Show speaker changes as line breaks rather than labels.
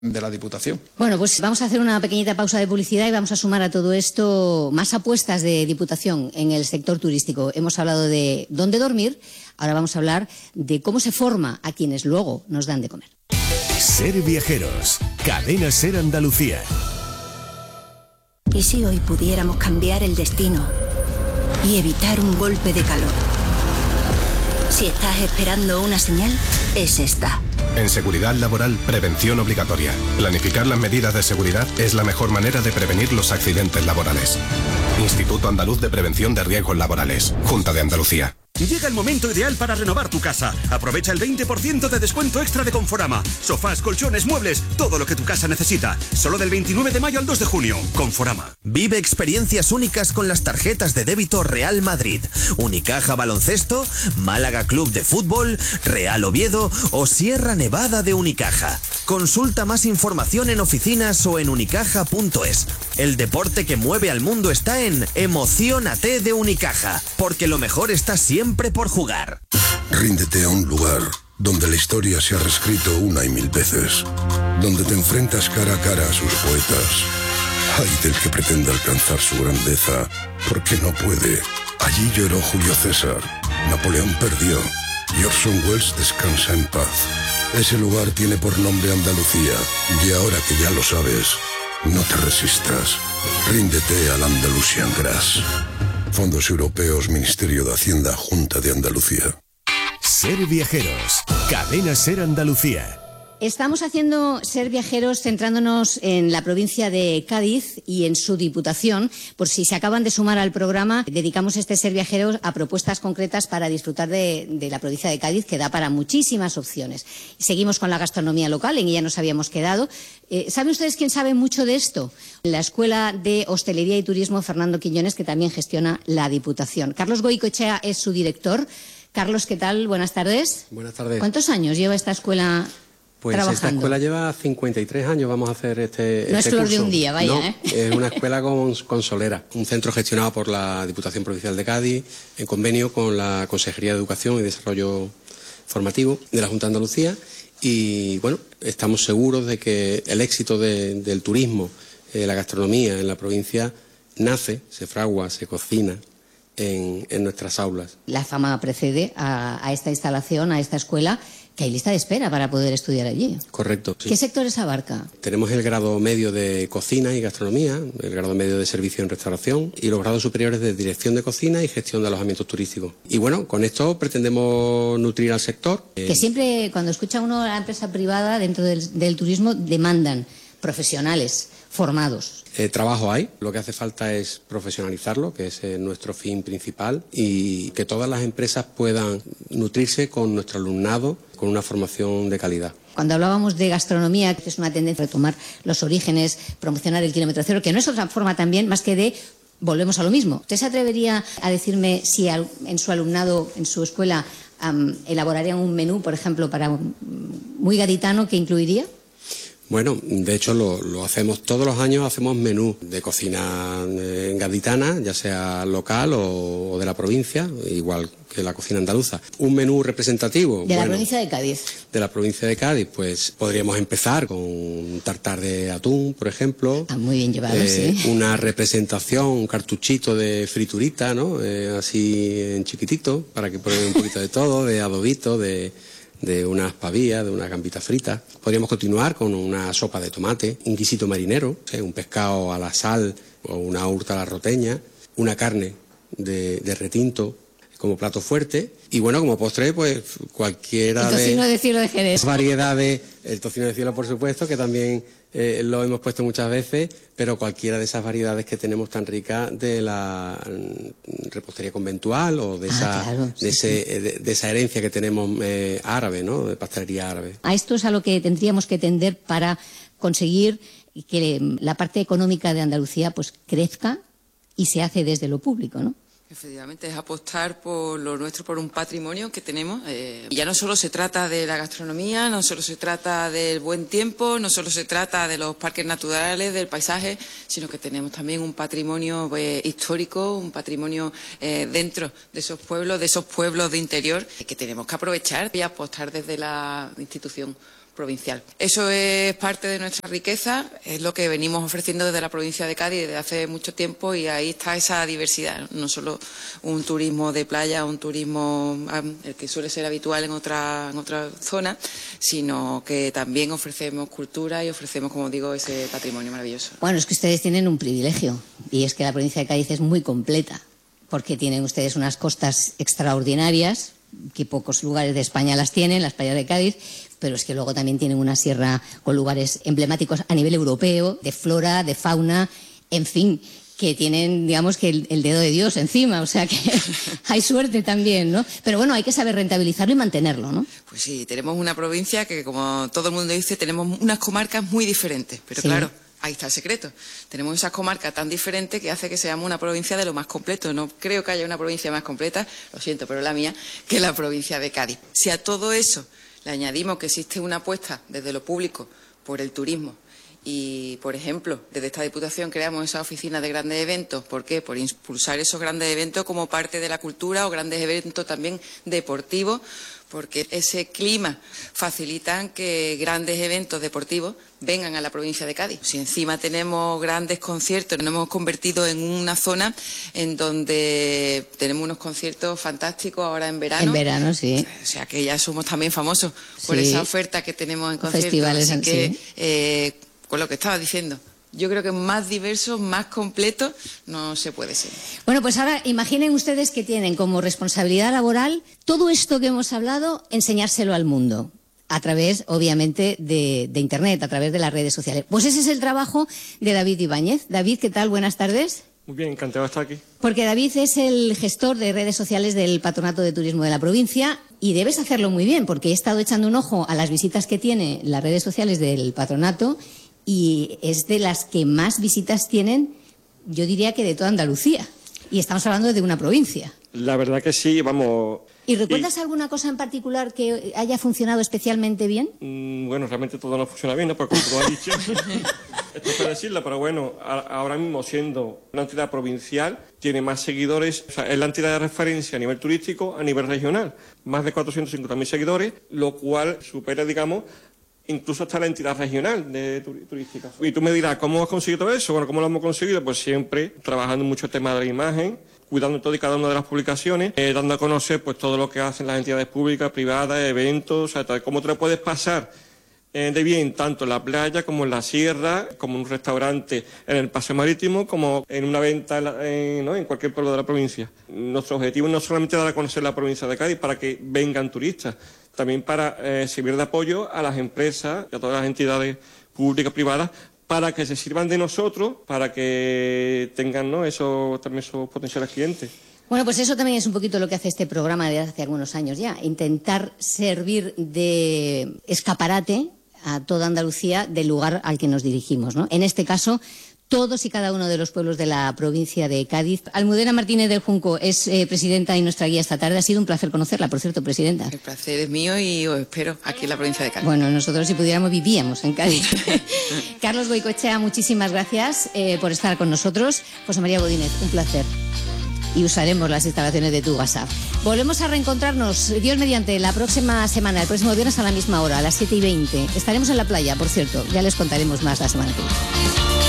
de la Diputación.
Bueno, pues vamos a hacer una pequeñita pausa de publicidad y vamos a sumar a todo esto más apuestas de Diputación en el sector turístico. Hemos hablado de dónde dormir, ahora vamos a hablar de cómo se forma a quienes luego nos dan de comer.
Ser Viajeros, Cadena Ser Andalucía.
¿Y si hoy pudiéramos cambiar el destino y evitar un golpe de calor? Si estás esperando una señal, es esta.
En seguridad laboral, prevención obligatoria. Planificar las medidas de seguridad es la mejor manera de prevenir los accidentes laborales. Instituto Andaluz de Prevención de Riesgos Laborales. Junta de Andalucía.
Llega el momento ideal para renovar tu casa. Aprovecha el 20% de descuento extra de Conforama. Sofás, colchones, muebles, todo lo que tu casa necesita. Solo del 29 de mayo al 2 de junio. Conforama.
Vive experiencias únicas con las tarjetas de débito Real Madrid, Unicaja Baloncesto, Málaga Club de Fútbol, Real Oviedo o Sierra Nevada de Unicaja. Consulta más información en oficinas o en unicaja.es. El deporte que mueve al mundo está en Emociónate de Unicaja, porque lo mejor está siempre por jugar.
Ríndete a un lugar donde la historia se ha reescrito una y mil veces, donde te enfrentas cara a cara a sus poetas. Ay del que pretenda alcanzar su grandeza, porque no puede. Allí lloró Julio César, Napoleón perdió y Orson Welles descansa en paz. Ese lugar tiene por nombre Andalucía, y ahora que ya lo sabes, no te resistas. Ríndete al Andalusian Grass. Fondos Europeos, Ministerio de Hacienda, Junta de Andalucía.
Ser Viajeros, Cadena Ser Andalucía.
Estamos haciendo Ser Viajeros centrándonos en la provincia de Cádiz y en su Diputación. Por si se acaban de sumar al programa, dedicamos este Ser Viajeros a propuestas concretas para disfrutar de la provincia de Cádiz, que da para muchísimas opciones. Seguimos con la gastronomía local, en ella nos habíamos quedado. ¿Saben ustedes quién sabe mucho de esto? La Escuela de Hostelería y Turismo Fernando Quiñones, que también gestiona la Diputación. Carlos Goicoechea es su director. Carlos, ¿qué tal? Buenas tardes.
Buenas tardes.
¿Cuántos años lleva esta escuela?
Pues
trabajando.
Esta escuela lleva 53 años, vamos a hacer este
No es flor
curso.
de un día, vaya,
No, es una escuela con solera, un centro gestionado por la Diputación Provincial de Cádiz, en convenio con la Consejería de Educación y Desarrollo Formativo de la Junta de Andalucía, y bueno, estamos seguros de que el éxito del turismo, la gastronomía en la provincia nace, se fragua, se cocina en nuestras aulas.
La fama precede a esta instalación, a esta escuela, que hay lista de espera para poder estudiar allí.
Correcto. Sí.
¿Qué sectores abarca?
Tenemos el grado medio de cocina y gastronomía, el grado medio de servicio en restauración y los grados superiores de dirección de cocina y gestión de alojamientos turísticos. Y bueno, con esto pretendemos nutrir al sector.
Que siempre, cuando escucha uno a la empresa privada dentro del turismo, demandan profesionales formados.
Trabajo hay, lo que hace falta es profesionalizarlo, que es nuestro fin principal, y que todas las empresas puedan nutrirse con nuestro alumnado, con una formación de calidad.
Cuando hablábamos de gastronomía, que es una tendencia a retomar los orígenes, promocionar el kilómetro cero, que no es otra forma también más que de volvemos a lo mismo. ¿Usted se atrevería a decirme si en su alumnado, en su escuela, elaborarían un menú, por ejemplo, para muy gaditano, que incluiría?
Bueno, de hecho lo hacemos todos los años, hacemos menú de cocina gaditana, ya sea local o de la provincia, igual que la cocina andaluza. Un menú representativo.
¿De la provincia de Cádiz?
De la provincia de Cádiz, pues podríamos empezar con un tartar de atún, por ejemplo.
Muy bien llevado, sí.
Una representación, un cartuchito de friturita, ¿no? Así en chiquitito, para que prueben un poquito de todo, de adobito, de unas pavillas, de una gambita frita. Podríamos continuar con una sopa de tomate, un guisito marinero, un pescado a la sal o una hurta a la roteña, una carne de retinto como plato fuerte, y bueno, como postre, pues cualquiera
el tocino de cielo de Jerez.
Variedades, el tocino de cielo, por supuesto, que también lo hemos puesto muchas veces, pero cualquiera de esas variedades que tenemos tan ricas de la repostería conventual o de esa herencia que tenemos árabe, ¿no? De pastelería árabe.
A esto es a lo que tendríamos que tender para conseguir que la parte económica de Andalucía pues crezca, y se hace desde lo público, ¿no?
Efectivamente, es apostar por lo nuestro, por un patrimonio que tenemos. Y ya no solo se trata de la gastronomía, no solo se trata del buen tiempo, no solo se trata de los parques naturales, del paisaje, sino que tenemos también un patrimonio histórico, un patrimonio dentro de esos pueblos de interior, que tenemos que aprovechar y apostar desde la institución provincial. Eso es parte de nuestra riqueza, es lo que venimos ofreciendo desde la provincia de Cádiz desde hace mucho tiempo, y ahí está esa diversidad, no solo un turismo de playa, un turismo el que suele ser habitual en otra zona, sino que también ofrecemos cultura y ofrecemos, como digo, ese patrimonio maravilloso.
Bueno, es que ustedes tienen un privilegio, y es que la provincia de Cádiz es muy completa, porque tienen ustedes unas costas extraordinarias, que pocos lugares de España las tienen, las playas de Cádiz, pero es que luego también tienen una sierra con lugares emblemáticos a nivel europeo, de flora, de fauna, en fin, que tienen, digamos, que el dedo de Dios encima, o sea que hay suerte también, ¿no? Pero bueno, hay que saber rentabilizarlo y mantenerlo, ¿no?
Pues sí, tenemos una provincia que, como todo el mundo dice, tenemos unas comarcas muy diferentes, pero sí, claro, ahí está el secreto. Tenemos esas comarcas tan diferentes que hace que seamos una provincia de lo más completo. No creo que haya una provincia más completa, lo siento, pero la mía, que la provincia de Cádiz. Si a todo eso le añadimos que existe una apuesta desde lo público por el turismo y, por ejemplo, desde esta Diputación creamos esa oficina de grandes eventos. ¿Por qué? Por impulsar esos grandes eventos como parte de la cultura, o grandes eventos también deportivos, porque ese clima facilita que grandes eventos deportivos vengan a la provincia de Cádiz. Si encima tenemos grandes conciertos, nos hemos convertido en una zona en donde tenemos unos conciertos fantásticos ahora en verano.
En verano, sí.
O sea que ya somos también famosos por esa oferta que tenemos en conciertos.
Festivales,
así que,
sí.
Con lo que estaba diciendo, yo creo que más diverso, más completo, no se puede ser.
Bueno, pues ahora imaginen ustedes que tienen como responsabilidad laboral todo esto que hemos hablado, enseñárselo al mundo, a través, obviamente, de Internet, a través de las redes sociales. Pues ese es el trabajo de David Ibáñez. David, ¿qué tal? Buenas tardes.
Muy bien, encantado de estar aquí.
Porque David es el gestor de redes sociales del Patronato de Turismo de la provincia, y debes hacerlo muy bien, porque he estado echando un ojo a las visitas que tiene las redes sociales del patronato, y es de las que más visitas tienen, yo diría que de toda Andalucía. Y estamos hablando de una provincia.
La verdad que sí, vamos...
¿Y recuerdas alguna cosa en particular que haya funcionado especialmente bien?
Bueno, realmente todo no funciona bien, ¿no? Porque como tú has dicho, esto es para decirlo, pero bueno, ahora mismo, siendo una entidad provincial, tiene más seguidores, o sea, es la entidad de referencia a nivel turístico, a nivel regional, más de 450.000 seguidores, lo cual supera, digamos, incluso hasta la entidad regional turística. Y tú me dirás, ¿cómo has conseguido todo eso? Bueno, ¿cómo lo hemos conseguido? Pues siempre trabajando mucho el tema de la imagen, cuidando todo y cada una de las publicaciones, dando a conocer pues todo lo que hacen las entidades públicas, privadas, eventos, o sea, cómo te lo puedes pasar de bien tanto en la playa como en la sierra, como en un restaurante en el paseo marítimo, como en una venta ¿no? en cualquier pueblo de la provincia. Nuestro objetivo no es solamente dar a conocer la provincia de Cádiz para que vengan turistas, también para servir de apoyo a las empresas y a todas las entidades públicas, privadas, para que se sirvan de nosotros, para que tengan, ¿no? también esos potenciales clientes.
Bueno, pues eso también es un poquito lo que hace este programa desde hace algunos años ya, intentar servir de escaparate a toda Andalucía del lugar al que nos dirigimos, ¿no? En este caso, todos y cada uno de los pueblos de la provincia de Cádiz. Almudena Martínez del Junco es presidenta y nuestra guía esta tarde. Ha sido un placer conocerla, por cierto, presidenta.
El placer es mío y os espero aquí en la provincia de Cádiz.
Bueno, nosotros si pudiéramos vivíamos en Cádiz. Carlos Goicoechea, muchísimas gracias por estar con nosotros. José María Godínez, un placer. Y usaremos las instalaciones de tu WhatsApp. Volvemos a reencontrarnos, Dios mediante, la próxima semana, el próximo viernes a la misma hora, a las 7:20. Estaremos en la playa, por cierto. Ya les contaremos más la semana que viene.